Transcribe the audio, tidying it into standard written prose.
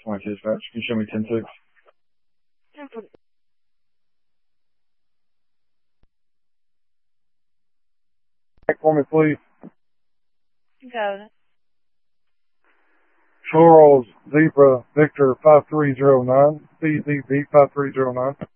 My dispatch. Can you show me 10-6? Back for me, please. Go. Charles Zebra Victor 5309. CZB 5309.